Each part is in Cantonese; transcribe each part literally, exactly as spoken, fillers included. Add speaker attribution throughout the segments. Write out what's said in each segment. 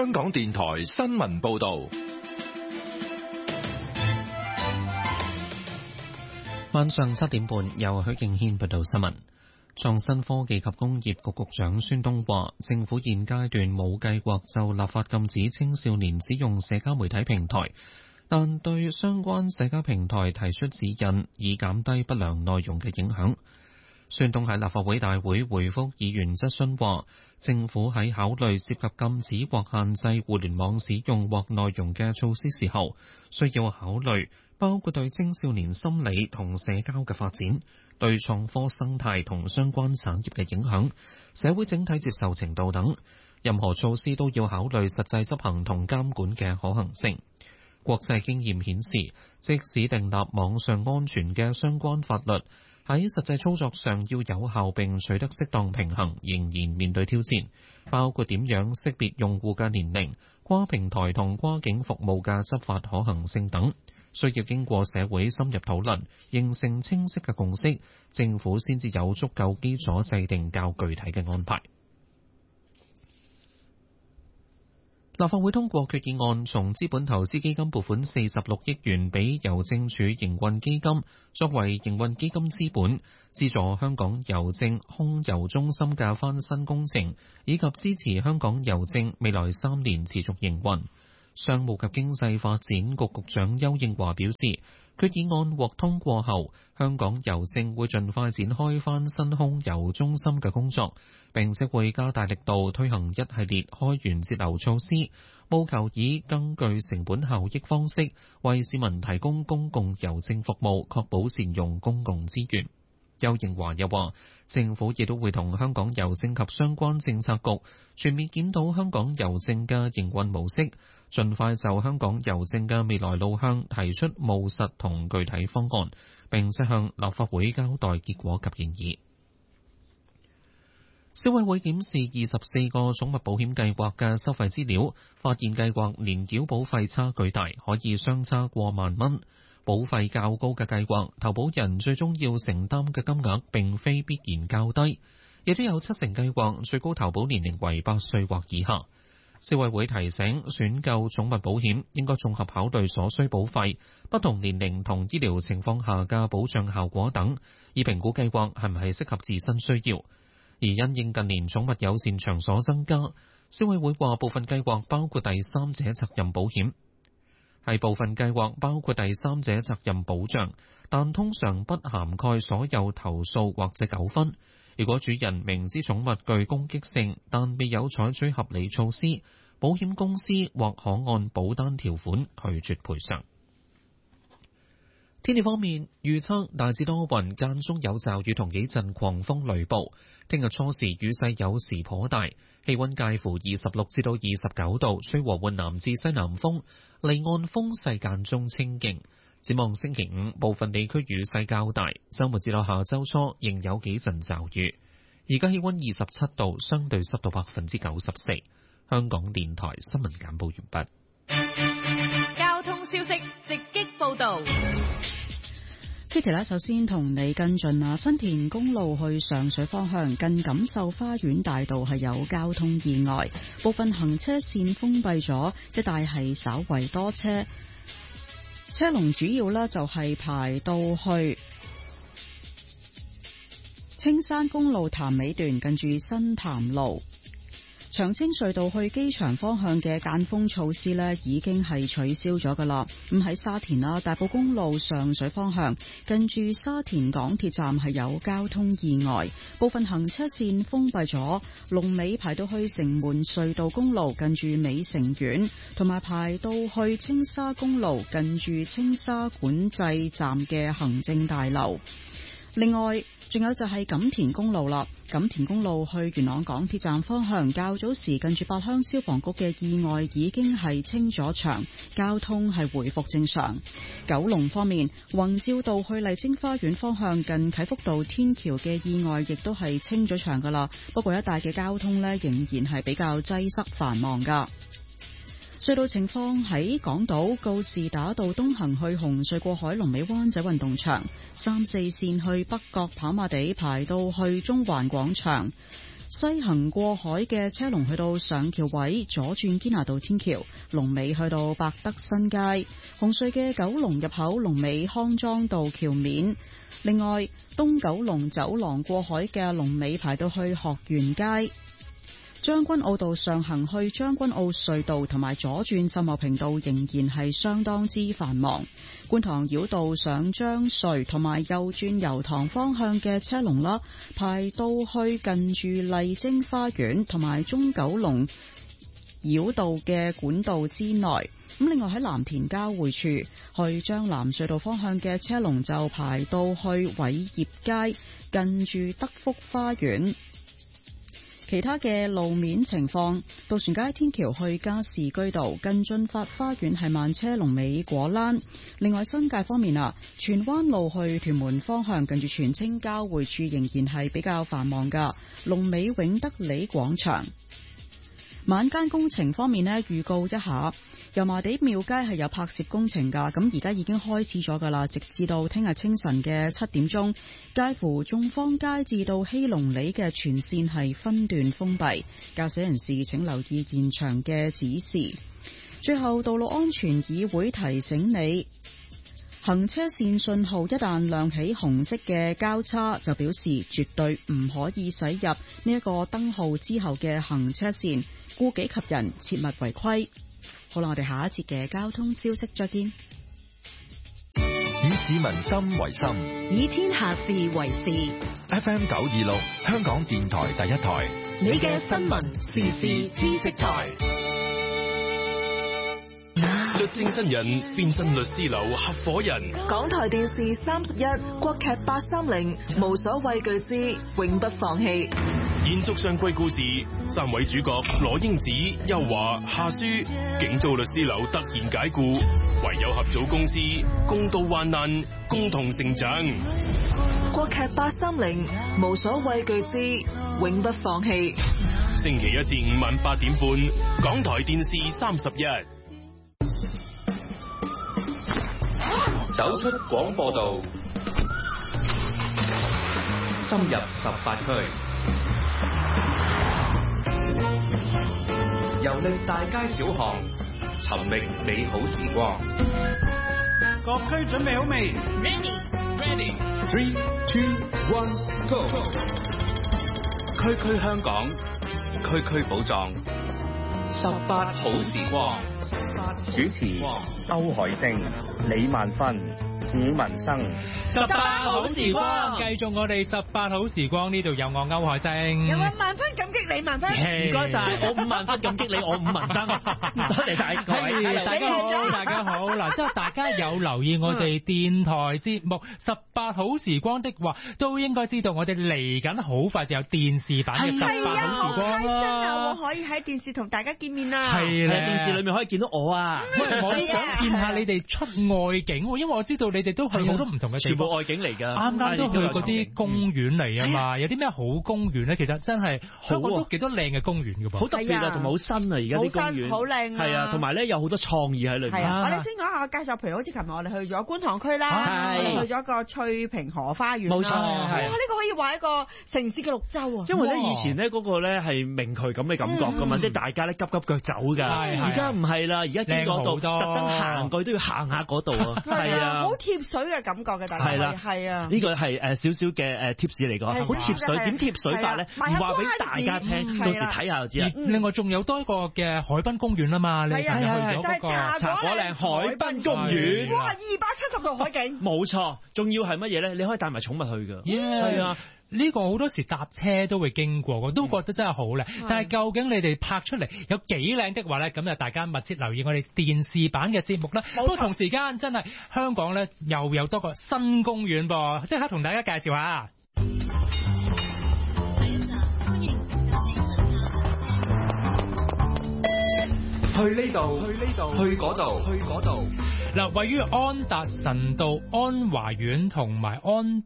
Speaker 1: 香港電台新聞報道。
Speaker 2: 晚上七點半，由許敬軒報道新聞。創新科技及工業局局長孫東話，政府現階段冇計劃就立法禁止青少年使用社交媒體平台，但對相關社交平台提出指引，以減低不良內容嘅影響。孫東喺立法會大會回覆議員質詢話，政府喺考慮涉及禁止或限制互聯網使用或內容嘅措施時候，需要考慮包括對青少年心理同社交嘅發展，對創科生態同相關產業嘅影響，社會整體接受程度等。任何措施都要考慮實際執行同監管嘅可行性。國際經驗顯示，即使訂立網上安全嘅相關法律，喺實際操作上要有效並取得適當平衡，仍然面對挑戰，包括點樣識別用戶嘅年齡、跨平台同跨境服務嘅執法可行性等，需要經過社會深入討論，形成清晰嘅共識，政府先至有足夠基礎制定較具體嘅安排。立法會通過決議案，從資本投資基金撥款四十六億元俾郵政署營運基金，作為營運基金資本，資助香港郵政空郵中心嘅翻新工程，以及支持香港郵政未來三年持續營運。商務及經濟發展局局長邱應華表示，決議案獲通過後，香港郵政會盡快展開翻新空郵中心嘅工作，並且會加大力度推行一系列開源節流措施，務求以更具成本效益方式為市民提供公共郵政服務，確保善用公共資源。邱應華又話，政府亦都會同香港郵政及相關政策局全面檢討香港郵政嘅營運模式，盡快就香港郵政嘅未來路向提出務實同具體方案，並且向立法會交代結果及建議。消委會檢視二十四個寵物保險計劃嘅收費資料，發現計劃年繳保費差距大，可以相差過萬蚊。保費較高嘅計劃，投保人最終要承擔嘅金額並非必然較低，亦都有七成計劃最高投保年齡為八歲或以下。消委會提醒，選購寵物保險應該綜合考慮所需保費、不同年齡同醫療情況下嘅保障效果等，以評估計劃係唔係適合自身需要。而因應近年寵物友善場所增加，消委會話部分計劃包括第三者責任保險。係部分計劃包括第三者責任保障，但通常不涵蓋所有投訴或者糾紛。如果主人明知寵物具攻擊性，但未有採取合理措施，保險公司或可按保單條款拒絕賠償。天氣方面，預測大致多雲，間中有驟雨同幾陣狂風雷暴。聽日初時雨勢有時頗大，氣溫介乎二十六至到二十九度，吹和緩南至西南風，離岸風勢間中清勁。展望星期五，部分地區雨勢較大，週末至到下週初仍有幾陣驟雨。而家氣溫二十七度，相對濕度百分之九十四。香港電台新聞簡報完畢。
Speaker 3: 交通消息直擊報道。
Speaker 4: Kitty 咧，首先同你跟進啊，新田公路去上水方向近錦繡花園大道係有交通意外，部分行車線封閉咗，一帶係稍為多車，車龍主要呢就係排到去青山公路潭尾段近住新潭路。長青隧道去機場方向嘅間封措施呢已經係取消咗噶啦。咁喺沙田啦，大埔公路上水方向近住沙田港鐵站係有交通意外，部分行車線封閉咗，龍尾排到去城門隧道公路近住美城苑，同埋排到去青沙公路近住青沙管制站嘅行政大樓。另外仲有就係錦田公路啦，錦田公路去元朗港鐵站方向，較早時近住八鄉消防局嘅意外已經係清咗場，交通係回復正常。九龍方面，宏照道去麗晶花園方向近啟福道天橋嘅意外亦都係清咗場噶啦，不過一帶嘅交通呢仍然係比較擠塞繁忙噶。隧道情況喺港島告士打道東行去紅隧過海龍尾灣仔運動場，三四線去北角跑馬地排到去中環廣場， 西行過海嘅車龍去到上橋位，左轉堅拿道天橋，龍尾去到百德新街。紅隧嘅九龍入口龍尾康莊道橋面。另外，東九龍走廊過海嘅龍尾排到去學園街。將軍澳道上行去將軍澳隧道同埋左轉秀茂坪道仍然係相當之繁忙。觀塘繞道上將隧同埋右轉油塘方向嘅車龍啦，排到去近住麗晶花園同埋中九龍繞道嘅管道之內。咁另外喺藍田交匯處去將藍隧道方向嘅車龍就排到去偉業街近住德福花園。其他嘅路面情況，渡船街天橋去加士居道近駿發花園係慢車龍尾果欄。另外新界方面啊，荃灣路去屯門方向近住荃青交匯處仍然係比較繁忙噶，龍尾永德里廣場。晚間工程方面呢，預告一下，油麻地廟街係有拍攝工程噶，咁而家已經開始咗噶啦，直至到聽日清晨嘅七點鐘，介乎眾坊街至到希隆里嘅全線係分段封閉，駕駛人士請留意現場嘅指示。最後，道路安全議會提醒你，行車線信號一旦亮起紅色嘅交叉，就表示絕對唔可以駛入呢一個燈號之後嘅行車線，顧己及人，切勿違規。好啦，我哋下一節嘅交通消息再見。
Speaker 1: 以市民心為心，
Speaker 3: 以天下事為事。
Speaker 1: F M 九二六，香港電台第一台，
Speaker 3: 你嘅新聞時事知識台。
Speaker 5: 律政新人變身律師樓合夥人。
Speaker 6: 港台電視三十一，國劇八三零，無所畏懼之永不放棄。
Speaker 5: 延續上季故事，三位主角羅英子、邱華、夏舒，景遭律師樓突然解雇，唯有合組公司，共度患難，共同成長。
Speaker 6: 國劇八三零，無所畏懼之永不放棄。
Speaker 5: 星期一至五晚八點半，港台電視三十一。
Speaker 7: 走出廣播道，深入十八區，遊歷大街小巷，尋覓美好時光。
Speaker 8: 各區準備好未
Speaker 3: Ready
Speaker 7: Ready Three Two One Go！ 區區香港，區區寶藏，十八好時光。
Speaker 9: 主持歐海星、李萬芬、伍文生。
Speaker 10: 十八好時光，繼續我哋十八好時光，呢度有我歐海星，
Speaker 11: 有我萬分感激你萬分，
Speaker 10: 唔該晒，我五萬分感激你，我伍文生，多謝晒各位，大家好，大家好。嗱，即係大家有留意我哋電台節目十八好時光的話，都應該知道我哋嚟緊好快就有電視版嘅十八好時光啦。
Speaker 11: 係啊，好開心啊！我可以喺電視同大家見面啦。
Speaker 10: 係啦，
Speaker 8: 電視裏面可以見到我啊！
Speaker 10: 我都想見下你哋出外景，因為我知道你哋都去好多唔同嘅地方。
Speaker 8: 外景嚟㗎，
Speaker 10: 啱啱都去嗰啲公園嚟啊嘛，有啲咩好公園咧？其實真係香港都幾多靚嘅公園㗎噃，
Speaker 8: 好特別啊，同埋好新啊！而家啲公園
Speaker 11: 好靚，
Speaker 8: 係啊，同埋咧有好多創意喺裏面。
Speaker 11: 係啊，我哋先講下介紹，譬如好似琴日我哋去咗觀塘區啦，我哋去咗個翠屏河花園，
Speaker 8: 冇錯，
Speaker 11: 哇！呢個可以話一個城市嘅綠洲啊，
Speaker 8: 因為咧以前咧嗰個咧係明渠咁嘅感覺㗎嘛，即係大家咧急急腳走㗎，而家唔係啦，而家經過度特登行過都要行下嗰度啊，係啊，
Speaker 11: 好貼水嘅感覺嘅，大家係啦，係啊。
Speaker 8: 呢個係誒少少嘅誒 tips 嚟講，好貼水。點貼水法咧？唔話俾大家聽，到時睇下就知啦。
Speaker 10: 另外仲有多一個嘅海濱公園啊嘛，你係咪去咗嗰個
Speaker 8: 茶果嶺海濱公園？
Speaker 11: 哇！二百七十度海景，
Speaker 8: 冇錯。仲要係乜嘢咧？你可以帶埋寵物去㗎。
Speaker 10: 係啊，呢個好多時搭車都會經過，我都覺得真係好靚。但係究竟你哋拍出嚟有幾靚的話咧？咁就大家密切留意我哋電視版嘅節目啦。不過同時間真係香港咧又有多個新公園噃，即刻同大家介紹下。
Speaker 7: 去呢度，去呢度，去嗰度，去嗰度。
Speaker 10: 嗱，位於安達臣道安華苑同埋安博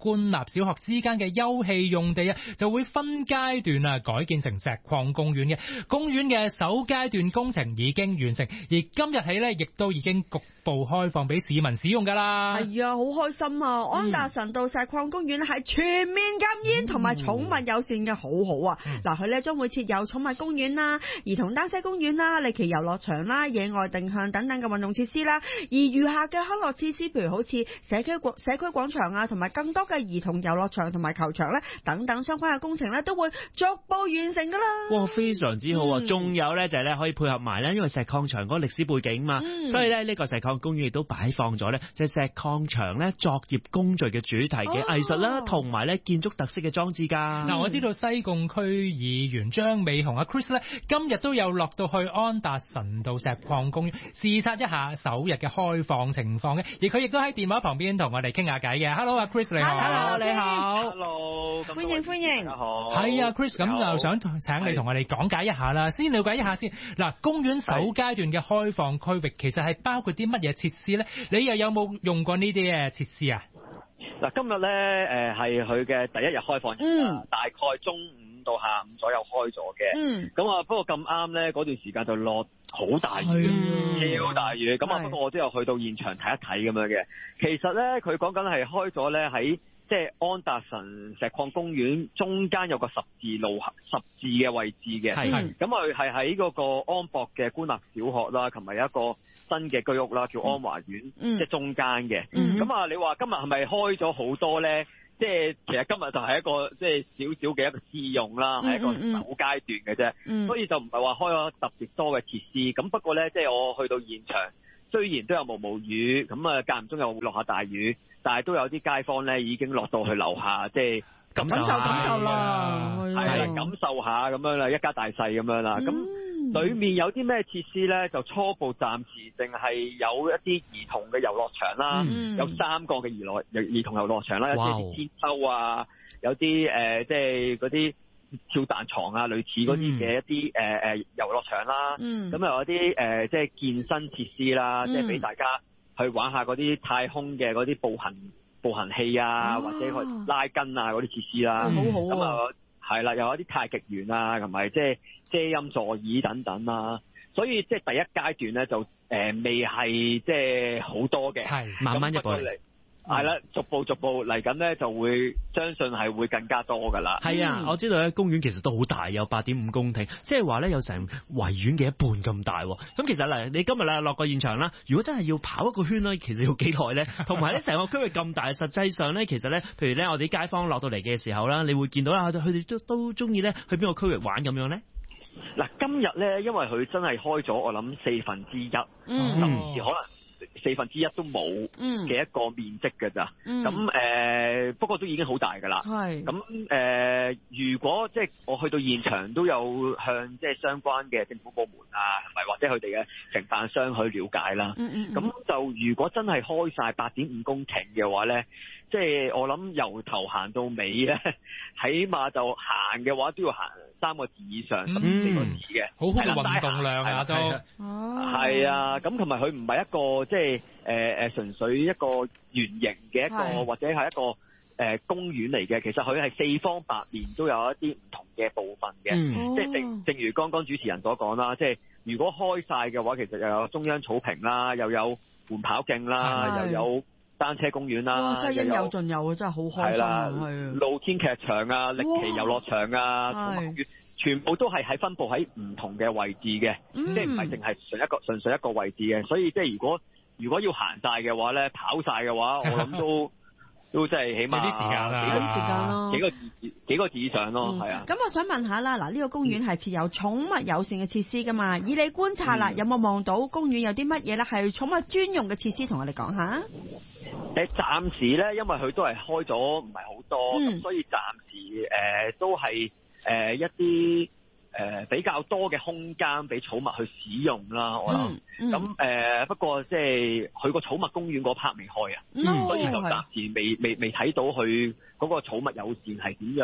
Speaker 10: 官立小學之間嘅休憩用地啊，就會分階段啊改建成石礦公園嘅。公園嘅首階段工程已經完成，而今日起呢，亦都已經局部開放俾市民使用噶啦。
Speaker 11: 係啊，好開心啊！嗯、安達臣道石礦公園係全面禁煙同埋寵物友善嘅，好好啊！嗱、嗯，佢咧將會設有寵物公園啦、兒童單車公園啦、利奇遊樂場啦、野外定向等等嘅運動設施啦。而餘下嘅康樂設施，譬如好似社區廣社區廣場啊，同埋更多嘅兒童遊樂場同埋球場咧，等等相關嘅工程咧，都會逐步完成噶啦。
Speaker 8: 哇，非常之好啊！仲、嗯、有咧就係咧可以配合埋咧，因為石礦場嗰個歷史背景嘛，嗯、所以咧呢個石礦公園亦都擺放咗咧，即係石礦場咧作業工序嘅主題嘅藝術啦，同埋咧建築特色嘅裝置噶。
Speaker 10: 嗱、嗯，我知道西貢區議員張美雄阿 Chris 咧，今日都有落到去安達臣道石礦公園視察一下首日嘅開放情況嘅，而佢亦都喺電話旁邊同我哋傾下偈嘅。Hello， 阿 Chris 你好。
Speaker 11: Hello， 你好。
Speaker 12: Hello，
Speaker 11: 歡迎歡迎。
Speaker 12: 大家好。
Speaker 10: 係啊 ，Chris， 咁就想請你同我哋講解一下啦。先了解一下先。嗱，公園首階段嘅開放區域其實係包括啲乜嘢設施咧？你又有冇用過呢啲嘅設施啊？
Speaker 12: 嗱，今日咧誒係佢嘅第一日開放，嗯，大概中午到下午左右開咗嘅，嗯，咁啊不過咁啱咧嗰段時間就落好大雨，超大雨，咁啊不過我都有去到現場睇一睇咁樣嘅。其實咧佢講緊係開咗咧喺即係安達臣石礦公園中間有個十字路十字嘅位置嘅，咁佢係喺嗰個安博嘅官立小學啦，同埋有一個新嘅居屋啦，叫安華苑，嗯、即係中間嘅。咁啊、嗯，你話今日係咪開咗好多咧？即係其實今日就係一個即係少少嘅一個試用啦，係、嗯、一個首階段嘅啫，嗯、所以就唔係話開咗特別多嘅設施。咁不過咧，即係我去到現場，雖然都有毛毛雨，咁啊間唔中又會落下大雨，但係都有啲街坊咧已經落到去樓下，即係感受感受啦，係啦，感受下咁樣啦，一家大細咁樣啦。咁、嗯、裡面有啲咩設施咧？就初步暫時淨係有一啲兒童嘅遊樂場啦，嗯、有三個嘅兒樂兒童遊樂場啦，有啲天秋啊，有啲誒、呃、即係嗰啲跳彈床啊，類似嗰啲嘅一啲誒誒遊樂場啦。咁、嗯、又有啲誒、呃、即係健身設施啦，嗯、即係俾大家去玩下嗰啲太空嘅嗰啲步行步行器啊，啊或者去拉筋啊嗰啲設施啦。
Speaker 11: 嗯、好好
Speaker 12: 咁啊係啦，又有啲太極拳啊，同埋即係遮陰座椅等等啦。所以即係第一階段咧就誒、呃、未係即係好多嘅，係
Speaker 8: 慢慢一步嚟。
Speaker 12: 係啦，逐步逐步嚟緊咧，就會相信係會更加多噶啦。
Speaker 8: 係啊，我知道咧，公園其實都好大，有八點五公頃，即係話咧有成維園嘅一半咁大。咁其實嗱，你今日啦落個現場啦，如果真係要跑一個圈咧，其實要幾耐咧？同埋咧，成個區域咁大，實際上咧，其實咧，譬如咧，我哋啲街坊落到嚟嘅時候啦，你會見到啦，佢哋都都中意咧去邊個區域玩咁樣咧？
Speaker 12: 嗱，今日咧，因為佢真係開咗，我諗四分之一，嗯、甚至可能。四分之一都冇嘅一個面積㗎咋，咁誒、嗯呃、不過都已經好大㗎啦。係咁誒，如果即係我去到現場都有向即係相關嘅政府部門啊，同埋或者佢哋嘅承辦商去了解啦。咁、嗯嗯、就如果真係開晒八點五公頃嘅話咧，即係我諗由頭行到尾咧，起碼就行嘅話都要行三個字以上，十四個字嘅，好好嘅運動量啊都。係啊，咁同埋佢唔係一個即係誒誒純粹一個圓形嘅一個或者係一個誒、呃、公園嚟嘅，其實佢係四方八面都有一啲唔同嘅部分嘅，嗯、即係正正如剛剛主持人所講啦，即係如果開晒嘅話，其實又有中央草坪啦，又有緩跑徑啦，又有單車公園啦，
Speaker 11: 真係應有盡有啊！真係好開心啊！係
Speaker 12: 露天劇場啊，歷奇遊樂場啊，同埋全部都係喺分佈喺唔同嘅位置嘅，嗯、即係唔係淨係純一個純粹一個位置嘅。所以即係如果如果要行晒嘅話咧，跑晒嘅話，我諗都都即係起碼
Speaker 11: 有啲時間啦，有啲時間咯，
Speaker 12: 幾個字幾個字以上咯，係、嗯、啊。
Speaker 11: 咁我想問下啦，嗱、這、呢個公園係設有寵物友善嘅設施噶嘛？以你觀察啦，嗯、有冇望到公園有啲乜嘢咧係寵物專用嘅設施？同我哋講下。
Speaker 12: 誒，暫時咧，因為佢都係開咗唔係好多，咁、嗯、所以暫時誒、呃、都係。誒、呃、一啲誒、呃、比較多嘅空間俾寵物去使用啦，我諗。咁誒、嗯嗯呃、不過即係佢個寵物公園嗰 part 未開啊，嗯、所以就暫時未未未睇到佢嗰個寵物友善係點樣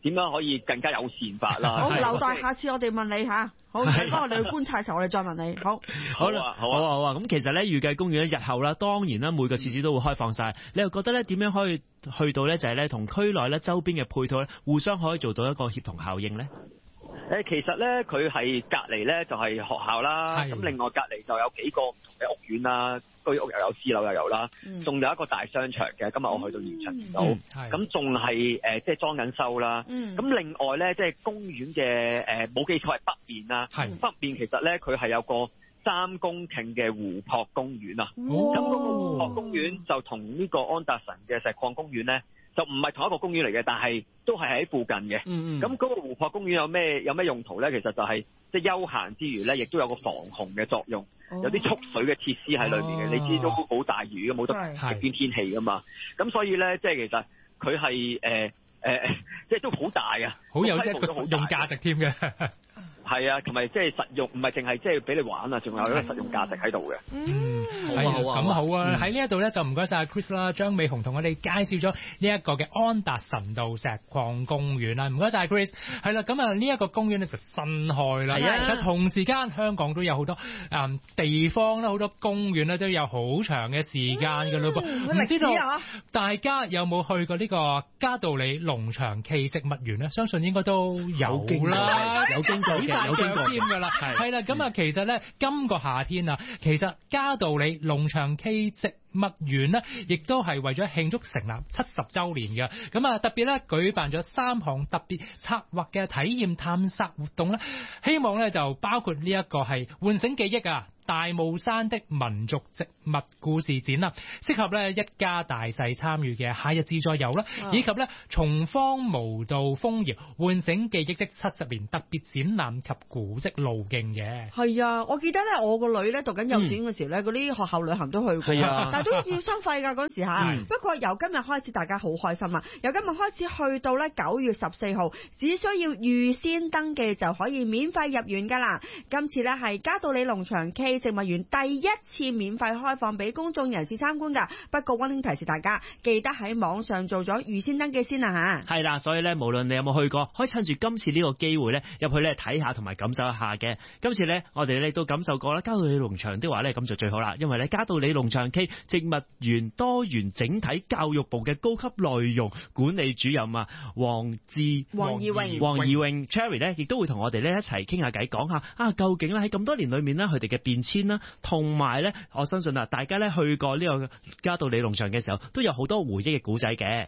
Speaker 12: 點樣可以更加友善法啦。
Speaker 11: 好，留待下次我哋問你嚇。好，當我哋去觀察嘅時候，我哋再問你。好，
Speaker 8: 好啦，好啊，好啊。咁其實咧，預計公園咧日後啦，當然啦，每個設施都會開放晒。你又覺得咧點樣可以去到咧，就係咧同區內咧周邊嘅配套咧，互相可以做到一個協同效應咧？
Speaker 12: 誒，其實咧佢係隔離咧就係學校啦，咁另外隔離就有幾個唔同嘅屋苑啦，居屋又有私樓又有啦，仲、嗯、有一個大商場嘅。今日我去到現場見到，咁仲係誒即係裝緊修啦。咁、嗯、另外咧即係公園嘅誒冇記錯係北面啦，北面其實咧佢係有個三公頃嘅湖泊公園啊。咁嗰個湖泊公園就同呢個安達臣嘅石礦公園咧，就唔係同一個公園嚟嘅，但係都係喺附近嘅。咁、嗯、嗰個湖泊公園有咩有咩用途咧？其實就係即係休閒之餘咧，亦都有個防洪嘅作用，哦、有啲蓄水嘅設施喺裏邊嘅、哦。你知都好大雨嘅，冇得極端天氣噶嘛。咁所以咧，即係其實佢係誒誒，即係都好大啊，
Speaker 10: 好有一個實用價值添嘅。
Speaker 12: 係啊，同埋即係實用，唔係淨係即係俾你玩啊，仲有一個實用價值喺度嘅。
Speaker 11: 嗯，
Speaker 12: 好啊，好啊，
Speaker 10: 咁好啊！喺呢一度咧就唔該晒 Chris 啦，張美紅同我哋介紹咗呢一個嘅安達臣道石礦公園啦。唔該晒 Chris。係啦，咁啊呢一個公園咧就新開啦。係啊，但同時間香港都有好多誒、嗯、地方啦，好多公園咧都有好長嘅時間㗎咯噃。唔、嗯、知道大家有冇去過呢個嘉道理農場暨植物園咧？相信應該都有啦，有經過。有經過添㗎啦，係啦，咁啊，其實咧，今個夏天啊，其實嘉道理農場暨植物園呢，亦都係為咗慶祝成立七十週年嘅，咁啊特別咧舉辦咗三項特別策劃嘅體驗探索活動啦，希望咧就包括呢一個係喚醒記憶啊！大霧山的民族植物故事展啦，適合咧一家大細參與嘅夏日自在遊啦，以及咧從芳無道豐饒喚醒記憶的七十年特別展覽及古蹟路徑嘅。係
Speaker 11: 啊，我記得咧我個女咧讀緊幼稚園嘅時候咧，嗰、嗯、啲學校旅行都去過，啊、但係都要收費㗎嗰時嚇、嗯。不過由今日開始，大家好開心啊！由今日開始去到咧九月十四號，只需要預先登記就可以免費入園㗎啦。今次咧係嘉道理農場暨植物園第一次免費開放俾公眾人士參觀噶，不過溫馨提示大家，記得喺網上做咗預先登記先啦吓。
Speaker 8: 係啦，所以咧，無論你有冇去過，可以趁住今次呢個機會咧，入去咧睇下同埋感受一下嘅。今次咧，我哋咧都感受過啦，嘉道理農場的話咧，咁就最好啦，因為咧嘉道理農場暨植物園多元整體教育部嘅高級內容管理主任啊，黃志
Speaker 11: 黃義榮
Speaker 8: 黃義榮 Cherry 咧，亦都會同我哋咧一齊傾下偈，講下啊，究竟咧喺咁多年裏面咧，佢哋嘅變遷啦。同埋咧，我相信啊，大家咧去過呢個嘉道理農場嘅時候，都有好多回憶嘅古仔嘅。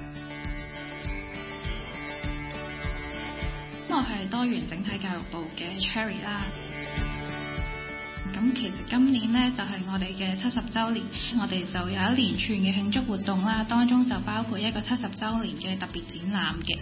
Speaker 13: 我係多元整體教育部嘅 Cherry 啦。咁其實今年呢，就係我哋嘅七十週年，我哋就有一連串嘅慶祝活動啦，當中就包括一個七十週年嘅特別展覽嘅。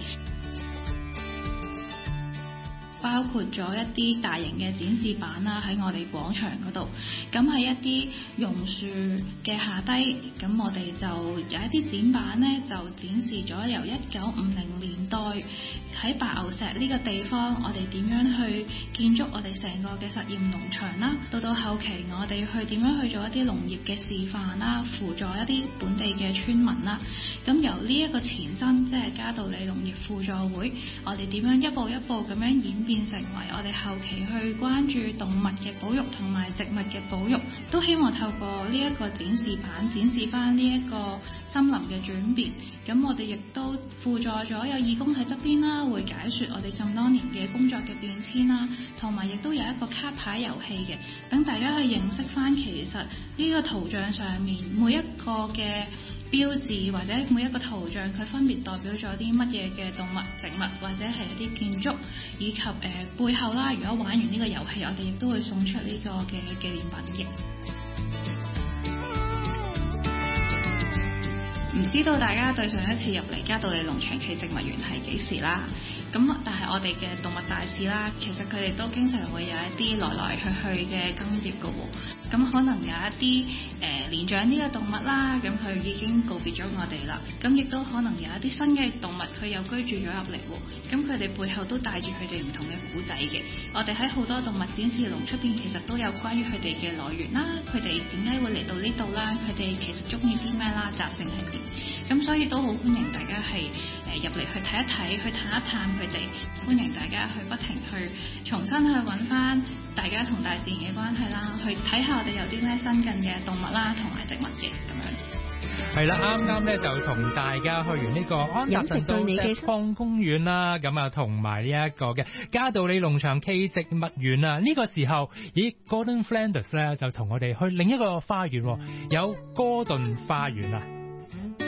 Speaker 13: 包括咗一啲大型嘅展示板啦，喺我哋廣場嗰度。咁喺一啲榕樹嘅下低，咁我哋就有一啲展板呢，就展示咗由一九五零年代喺白牛石呢個地方，我哋點樣去建築我哋成個嘅實驗農場啦。到到後期，我哋去點樣去做一啲農業嘅示範啦，輔助一啲本地嘅村民啦。咁由呢一個前身，即係嘉道理農業輔助會，我哋點樣一步一步咁樣演變成為我哋後期去關注動物嘅保育同埋植物嘅保育，都希望透過呢一個展示板展示翻呢一個森林嘅轉變。咁我哋亦都輔助咗有義工喺側邊啦，會解說我哋咁多年嘅工作嘅變遷啦，同埋亦都有一個卡牌遊戲嘅，等大家去認識翻其實呢個圖像上面每一個嘅標誌或者每一個圖像佢分別代表咗啲乜嘢嘅動物、植物或者係一啲建築，以及誒、呃、背後啦。如果玩完呢個遊戲，我哋亦都會送出呢個嘅紀念品嘅。唔知道大家對上一次入嚟嘉道理農場暨植物園係幾時啦？咁但係我哋嘅動物大使啦，其實佢哋都經常會有一啲來來去去嘅更迭㗎喎。咁可能有一啲誒、呃、年長啲嘅動物啦，咁佢已經告別咗我哋啦。咁亦都可能有一啲新嘅動物，佢又居住咗入嚟喎。咁佢哋背後都帶住佢哋唔同嘅古仔嘅。我哋喺好多動物展示籠出邊，其實都有關於佢哋嘅來源啦，佢哋點解會嚟到呢度啦，佢哋其實中意啲咩啦，習性係點。 咁所以都好歡迎大家係誒入嚟去睇一睇，去探一探佢哋。歡迎大家去不停去重新去揾翻大家同大自然嘅關係啦，去睇下我哋有啲咩新近嘅動物啦，同埋植物嘅咁樣。
Speaker 10: 係啦，啱啱咧就同大家去完呢個安達臣道石礦公園啦，咁啊同埋呢一個嘅嘉道理農場暨植物園啊，呢、這個時候咦 Gordon Flanders 咧就同我哋去另一個花園，有哥頓花園啊。